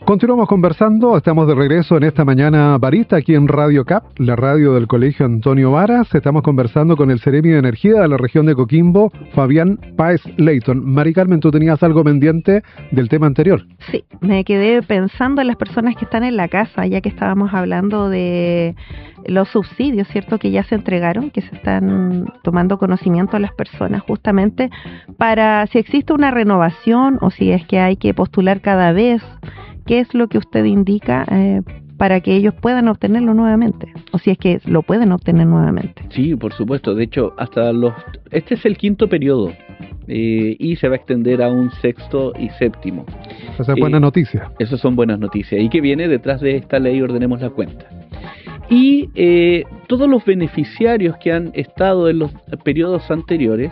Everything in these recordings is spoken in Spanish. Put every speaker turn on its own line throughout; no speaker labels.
Continuamos conversando, estamos de regreso en esta mañana barista aquí en Radio CAP, la radio del Colegio Antonio Varas. Estamos conversando con el Seremi de Energía de la región de Coquimbo, Fabián Páez Leighton. Mari Carmen, tú tenías algo pendiente del tema anterior.
Sí, me quedé pensando en las personas que están en la casa, ya que estábamos hablando de los subsidios, ¿cierto?, que ya se entregaron, que se están tomando conocimiento a las personas justamente para si existe una renovación o si es que hay que postular cada vez. ¿Qué es lo que usted indica para que ellos puedan obtenerlo nuevamente? O si es que lo pueden obtener nuevamente.
Sí, por supuesto. De hecho, este es el 5º periodo y se va a extender a un 6º y 7º.
Esa es buena noticia.
Esas son buenas noticias. ¿Y qué viene detrás de esta ley? Ordenemos la cuenta. Y todos los beneficiarios que han estado en los periodos anteriores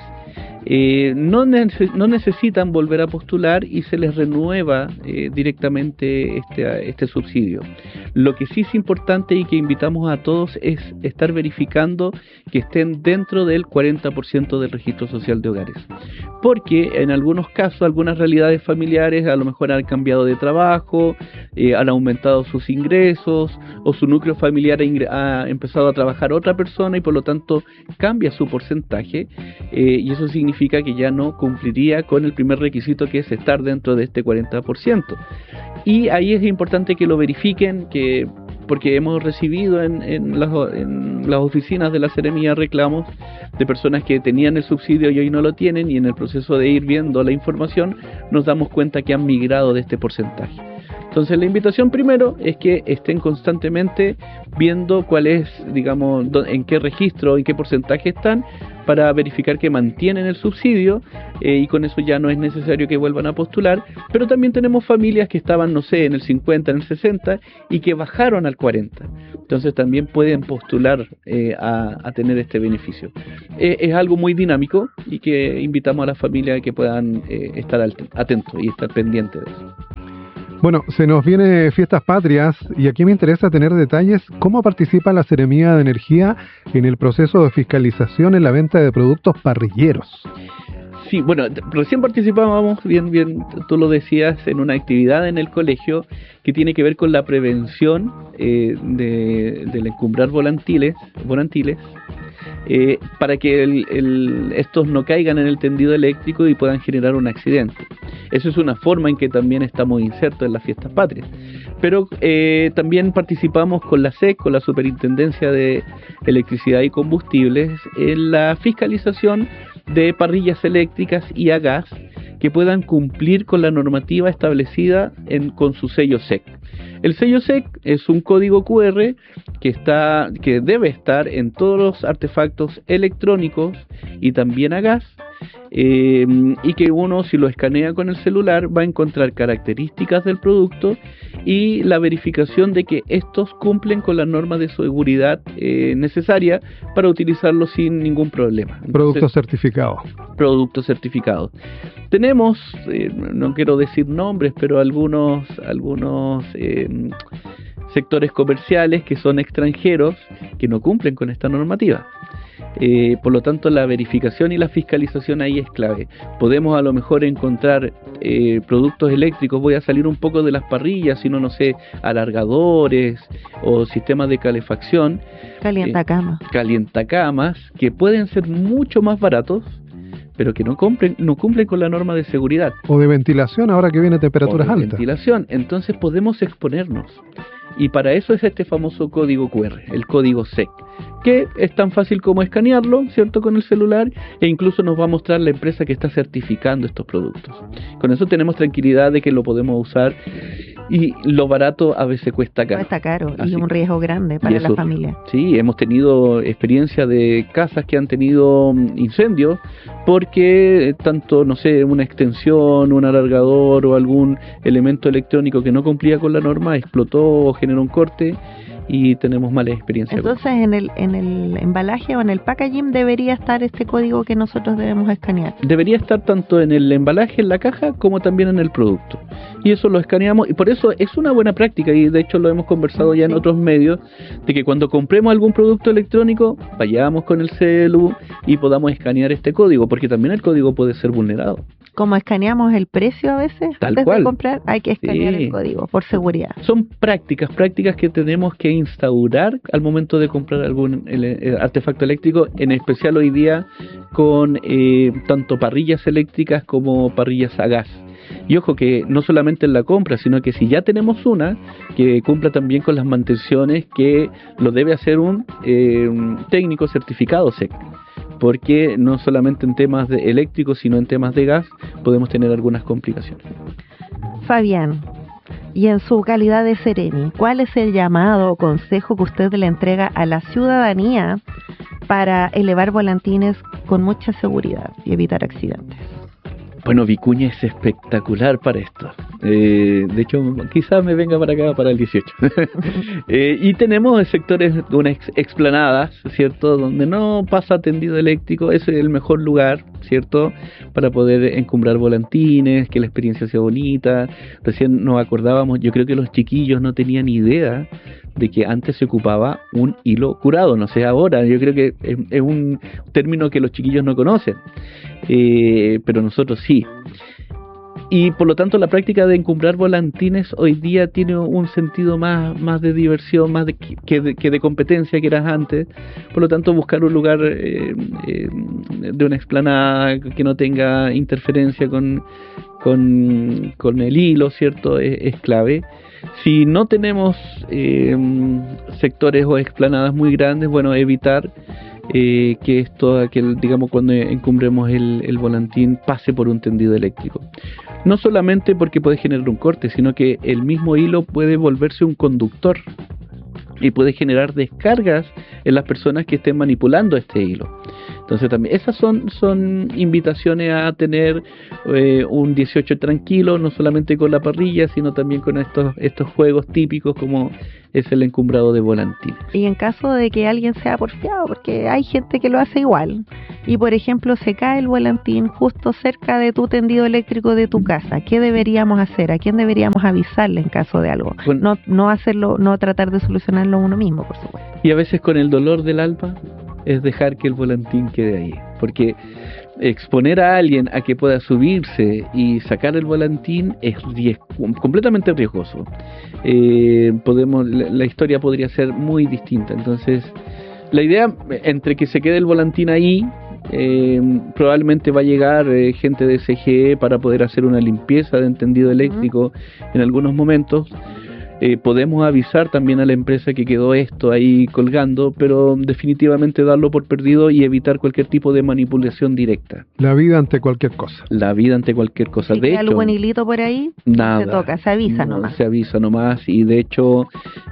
no necesitan volver a postular y se les renueva directamente este subsidio. Lo que sí es importante y que invitamos a todos es estar verificando que estén dentro del 40% del registro social de hogares, porque en algunos casos, algunas realidades familiares a lo mejor han cambiado de trabajo, han aumentado sus ingresos o su núcleo familiar ha empezado a trabajar otra persona y por lo tanto cambia su porcentaje y eso significa que ya no cumpliría con el primer requisito, que es estar dentro de este 40%. Y ahí es importante que lo verifiquen, porque hemos recibido en las oficinas de la Seremía reclamos de personas que tenían el subsidio y hoy no lo tienen, y en el proceso de ir viendo la información nos damos cuenta que han migrado de este porcentaje. Entonces la invitación primero es que estén constantemente viendo cuál es, digamos, en qué registro, en qué porcentaje están, para verificar que mantienen el subsidio y con eso ya no es necesario que vuelvan a postular. Pero también tenemos familias que estaban, no sé, en el 50, en el 60 y que bajaron al 40. Entonces también pueden postular a tener este beneficio. Es algo muy dinámico y que invitamos a las familias a que puedan estar atentos y estar pendientes de eso.
Bueno, se nos viene Fiestas Patrias y aquí me interesa tener detalles. ¿Cómo participa la Seremía de Energía en el proceso de fiscalización en la venta de productos parrilleros?
Sí, bueno, recién participábamos, bien, tú lo decías, en una actividad en el colegio que tiene que ver con la prevención del encumbrar volantiles, para que estos no caigan en el tendido eléctrico y puedan generar un accidente. Eso es una forma en que también estamos insertos en las Fiestas Patrias. Pero también participamos con la SEC, con la Superintendencia de Electricidad y Combustibles, en la fiscalización de parrillas eléctricas y a gas que puedan cumplir con la normativa establecida con su sello SEC. El sello SEC es un código QR que debe estar en todos los artefactos electrónicos y también a gas, y que uno, si lo escanea con el celular, va a encontrar características del producto y la verificación de que estos cumplen con las normas de seguridad necesaria para utilizarlos sin ningún problema.
Productos certificados.
Productos certificados. Tenemos, no quiero decir nombres, pero algunos sectores comerciales que son extranjeros que no cumplen con esta normativa. Por lo tanto, la verificación y la fiscalización ahí es clave. Podemos a lo mejor encontrar productos eléctricos, voy a salir un poco de las parrillas, sino, no sé, alargadores o sistemas de calefacción. Calientacamas, que pueden ser mucho más baratos, pero que no cumplen con la norma de seguridad.
O de ventilación, ahora que viene temperaturas altas.
Ventilación, entonces podemos exponernos. Y para eso es este famoso código QR, el código SEC, que es tan fácil como escanearlo, ¿cierto?, con el celular, e incluso nos va a mostrar la empresa que está certificando estos productos. Con eso tenemos tranquilidad de que lo podemos usar, y lo barato a veces cuesta caro.
Cuesta caro, y un riesgo grande para la familia.
Sí, hemos tenido experiencia de casas que han tenido incendios porque tanto, no sé, una extensión, un alargador o algún elemento electrónico que no cumplía con la norma explotó o generó un corte, y tenemos malas experiencias.
Entonces en el embalaje o en el packaging debería estar este código que nosotros debemos escanear.
Debería estar tanto en el embalaje, en la caja, como también en el producto. Y eso lo escaneamos, y por eso es una buena práctica, y de hecho lo hemos conversado ya en otros medios, de que cuando compremos algún producto electrónico, vayamos con el celu y podamos escanear este código, porque también el código puede ser vulnerado.
Como escaneamos el precio a veces
Tal
antes
cual.
de comprar, hay que escanear
Sí.
el código por seguridad.
Son prácticas que tenemos que instaurar al momento de comprar algún artefacto eléctrico, en especial hoy día con tanto parrillas eléctricas como parrillas a gas. Y ojo que no solamente en la compra, sino que si ya tenemos una, que cumpla también con las mantenciones que lo debe hacer un técnico certificado SEC. Porque no solamente en temas de eléctricos, sino en temas de gas podemos tener algunas complicaciones.
Fabián, y en su calidad de Seremi, ¿cuál es el llamado o consejo que usted le entrega a la ciudadanía para elevar volantines con mucha seguridad y evitar accidentes?
Bueno, Vicuña es espectacular para esto. De hecho, quizás me venga para acá para el 18. Y tenemos sectores, unas explanadas, ¿cierto? Donde no pasa tendido eléctrico. Ese es el mejor lugar, ¿cierto? Para poder encumbrar volantines, que la experiencia sea bonita. Recién nos acordábamos, yo creo que los chiquillos no tenían idea de que antes se ocupaba un hilo curado, no sé ahora, yo creo que es un término que los chiquillos no conocen, pero nosotros sí. Y por lo tanto la práctica de encumbrar volantines hoy día tiene un sentido más de diversión, más que de competencia que era antes. Por lo tanto, buscar un lugar de una explanada que no tenga interferencia con el hilo, ¿cierto? Es clave. Si no tenemos sectores o explanadas muy grandes, bueno, evitar que esto, digamos, cuando encumbremos el volantín pase por un tendido eléctrico. No solamente porque puede generar un corte, sino que el mismo hilo puede volverse un conductor y puede generar descargas en las personas que estén manipulando este hilo. Entonces también esas son invitaciones a tener un 18 tranquilo, no solamente con la parrilla, sino también con estos juegos típicos como es el encumbrado de volantines.
Y en caso de que alguien sea porfiado, porque hay gente que lo hace igual, y por ejemplo se cae el volantín justo cerca de tu tendido eléctrico de tu casa, ¿qué deberíamos hacer? ¿A quién deberíamos avisarle en caso de algo?
Bueno,
No hacerlo, no tratar de solucionarlo uno mismo, por supuesto.
y a veces con el dolor del alma es dejar que el volantín quede ahí, porque exponer a alguien a que pueda subirse y sacar el volantín es completamente riesgoso. La historia podría ser muy distinta. Entonces, la idea, entre que se quede el volantín ahí, probablemente va a llegar gente de CGE para poder hacer una limpieza de tendido eléctrico en algunos momentos. Podemos avisar también a la empresa que quedó esto ahí colgando, pero definitivamente darlo por perdido y evitar cualquier tipo de manipulación directa.
La vida ante cualquier cosa.
La vida ante cualquier cosa.
Si
De
queda
hecho,
algún hilito por ahí,
nada.
se toca, se avisa
No,
nomás.
se avisa nomás y de hecho...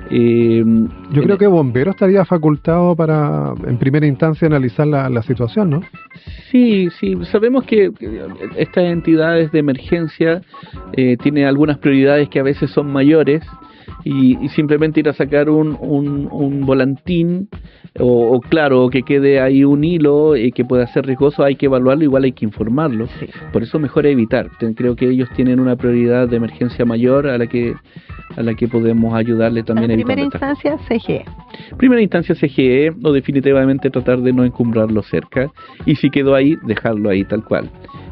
Yo creo que Bombero estaría facultado para, en primera instancia, analizar la situación, ¿no?
Sí, sabemos que estas entidades de emergencia tienen algunas prioridades que a veces son mayores y simplemente ir a sacar un volantín o claro, que quede ahí un hilo que pueda ser riesgoso, hay que evaluarlo, igual hay que informarlo.
Sí.
Por eso mejor evitar. Creo que ellos tienen una prioridad de emergencia mayor a la que podemos ayudarle también a
En
evitar.
primera instancia, CGE.
Primera instancia CGE o definitivamente tratar de no encumbrarlo cerca y si quedó ahí, dejarlo ahí tal cual.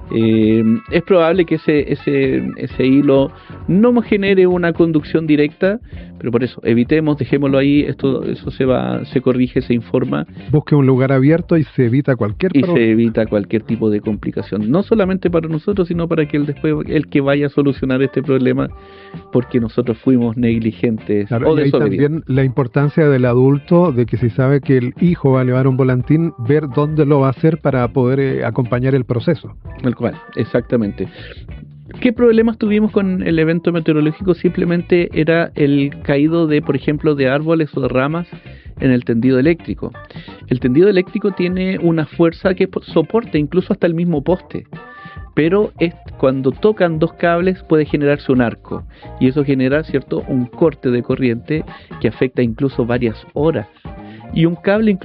Es probable que ese hilo no genere una conducción directa, pero por eso evitemos, dejémoslo ahí, eso se corrige, se informa.
Busque un lugar abierto y se evita cualquier problema.
Se evita cualquier tipo de complicación, no solamente para nosotros, sino para que el que vaya a solucionar este problema, porque nosotros fuimos negligentes.
Claro,
o
y ahí también la importancia del adulto, de que si sabe que el hijo va a llevar un volantín, ver dónde lo va a hacer para poder acompañar el proceso.
Tal cual, exactamente. ¿Qué problemas tuvimos con el evento meteorológico? Simplemente era el caído de, por ejemplo, de árboles o de ramas en el tendido eléctrico. El tendido eléctrico tiene una fuerza que soporta incluso hasta el mismo poste, pero cuando tocan dos cables puede generarse un arco y eso genera, ¿cierto?, un corte de corriente que afecta incluso varias horas. Y un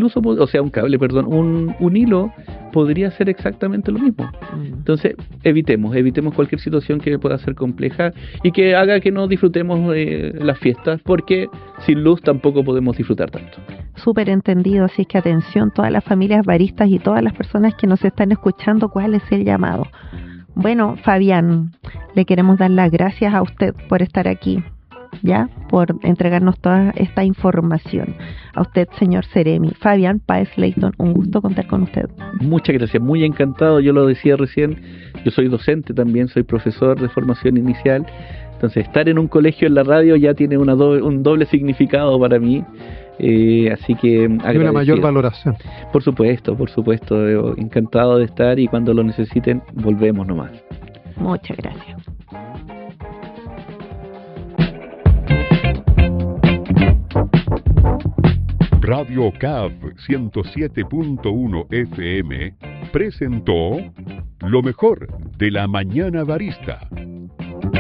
hilo podría ser exactamente lo mismo. Entonces, evitemos cualquier situación que pueda ser compleja y que haga que no disfrutemos las fiestas, porque sin luz tampoco podemos disfrutar tanto.
Súper entendido, así es que atención todas las familias baristas y todas las personas que nos están escuchando, ¿cuál es el llamado? Bueno, Fabián, le queremos dar las gracias a usted por estar aquí, ya, por entregarnos toda esta información. A usted, señor Seremi. Fabián Páez Leighton, un gusto contar con usted.
Muchas gracias, muy encantado. Yo lo decía recién, yo soy docente también, soy profesor de formación inicial. Entonces, estar en un colegio en la radio ya tiene un doble significado para mí. Así que
hay una mayor valoración.
Por supuesto, encantado de estar, y cuando lo necesiten volvemos nomás.
Muchas gracias.
Radio CAF 107.1 FM presentó Lo mejor de la mañana barista.